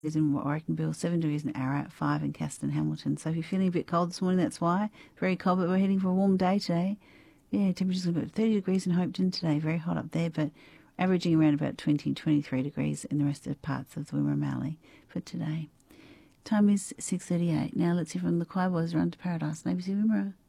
is in Warracknabeal, 7 degrees in Ararat, 5 in Caston Hamilton. So if you're feeling a bit cold this morning, that's why. Very cold, but we're heading for a warm day today. Yeah, temperature's about 30 degrees in Hopeton today. Very hot up there, but averaging around about 20, 23 degrees in the rest of the parts of the Wimmera Mallee for today. Time is 6:38. Now let's hear from the choir boys around to Paradise on ABC Wimmera.